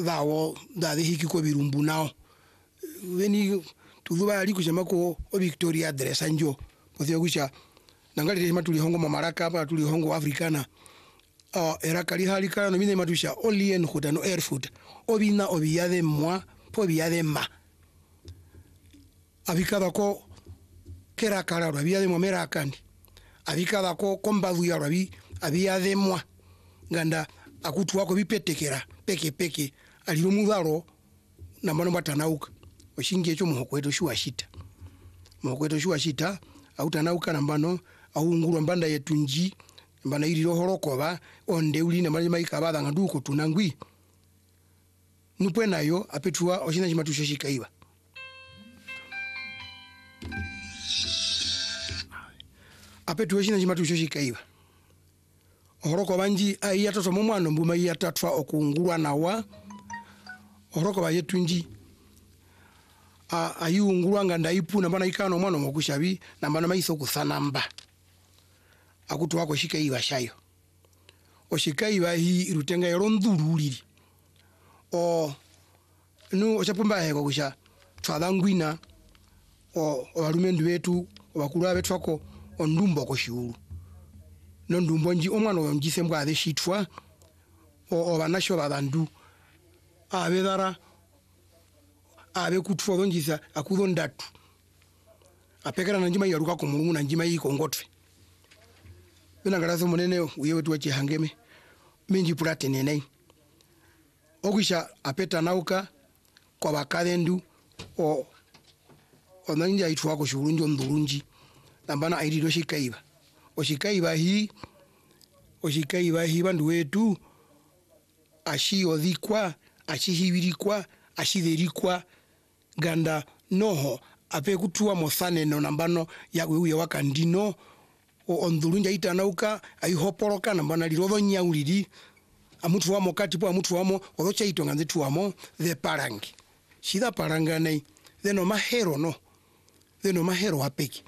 dawo da de hiki ko birumbu nao veni tuduba ali kusema ko o Victoria address anjo pothio kusha nangali matuli hongo mamaraka apa tuli hongo africana era kali halika no mine matusha olien huda no airfoot obina obiyade moi po biyade ma abikada ko kera kala abiyade mo mera kandi abikada ko kombadu ya rabi abiyade moi nganda akutu wako bipetekera peke aliro mudaro na mano batanauka oshinge cyo muhokweto shuashita autanauka nambano aungurwa mbanda yetunji mbana iriro horokoba onde uli na mali maika bada nganduko tunangwi nupwe nayo apetua oshina chimatusho shikaiba apetua oshina chimatusho shikaiba horokoba nji aiya toto momwano mbuma iya tatwa okungurwa nawa horokoba yetunji ayungurwa nganda ipu nambana ikano mwana mokushabi nambana maiso kuthanamba akutu wako shikaiba shayo oshikaiba hii irutenga yoronduruliri nu ochapumba heko kusha twadangwina abalumendu betu abakulu abetu ako ondumbo ko shiuru nondumbo nji omwana onjise mbwa de shitwa banasho babandu abedara abe kutwa donjisa akudo ndatu apekera na njima yaruka ko mulungu na njima yiko ngotwe bina ngarazo munene uye wetu wache hangeme minji pulate nenei okwisha apeta nauka kwa bakalendu onanja itwa ko shurunjo ndurunji nambana aidiro shikaiba oshikaiba hii bandu wetu ashiyodhikwa ashihibirikwa ashidherikwa ganda noho ape kutua mothane no nambano yawe uye wakandino ondurunja itanauka ayihoporoka nambana lirodo nyauliri amutu wamo katipo amutu wamo odocha itonga nzetu wamo the parangi shida paranga nei theno mahero apeki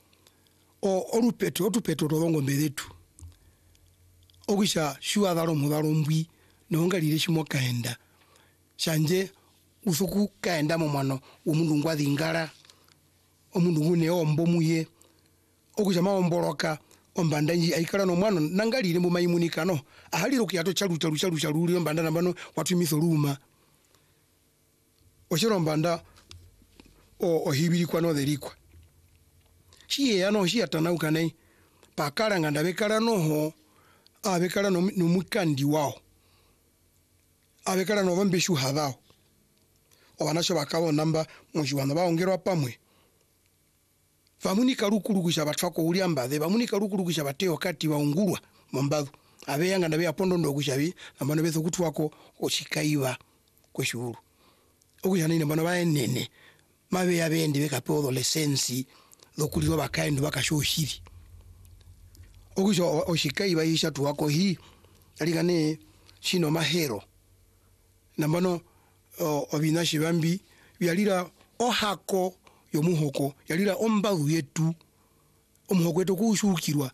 otupeto rodongo mbedetu okisha shuwa daro mudaro mbwi nonga lile shimo kaenda shanje usuku kaenda momano umundu ngwathi ngara omundu ngune ombomuye okisha maomboroka ombandanji aikala no mwana nangalire mu maimunikano ahaliro kiato chalu ombanda nambano watu misoruma oshiro mbanda ohibiri kwa no derikwa shiye yano shiya tanauka nei pakala nganda bekala noho abekala no mukandi wao abekala no bombe shuhadao obanasho bakawo namba mushiwanda baongerwa pamwe famunika rukurukusha batwako uliambadhe bamunika rukurukusha bateo kati baungurwa mombadhu abeyanga ndabe apondo ndo kushabi nambano bezo kutwako oshikaiba kweshuru okuya nini nambano baenene mabe yabende bekapo adolescence lokuliro bakaendu bakashoshiri okuja oshikaiba isha tuwako hii aligane shino mahero nambano obinashi bambi byalira ohako yomuhoko yalira ombagu yetu omuhoko wetu kushukirwa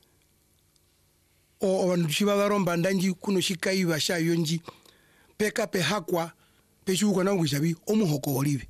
abantu shibabaro ndanji kuno shikaiba shayo nji peka pehakwa peshuka na ngushabi omuhoko olibe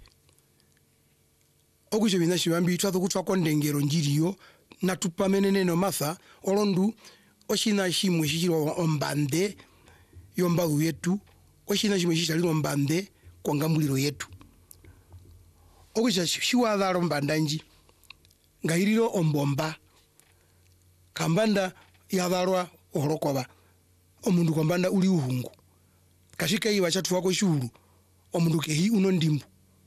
okuje binashi bambi twazo kutwa kondengero njiriyo natupamenene no matha olondu oshina shimwe shishiro ombande yombagu yetu oshina shimwe shishiro ombande kwa ngambuliro yetu okija shiwa daro mbandanji ngairiro ombomba kambanda yadarwa ohorokoba omundu kwambanda uli uhungu kashika iba chatu wako shuru omundu kehi uno ndimbu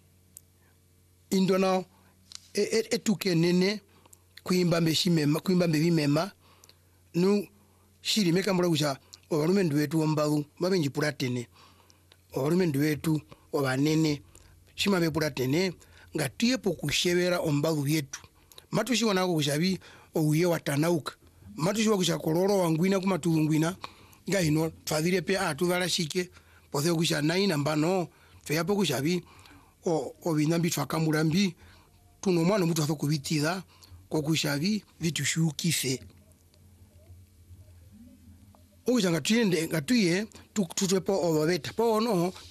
indona etuke nene kuimba mbeshimema kuimba mbebimema nu shiri meka mbula kucha obalumendu wetu ombalu mabenji pulatene obalumendu wetu obanene shima bepulatene ngatiepo kushebera ombalu yetu matushi wanako kushabi ouye watanauka matushi wakushakororo wangwina kumatulungwina ngahino twadire pe atudala shike pothe kusha naina mbano feyapo kushabi obinambi twakamurambi tuno mwana mutu atho kubitida kokushabi vitushukise okusha ngatuye tutwepo obabeta po no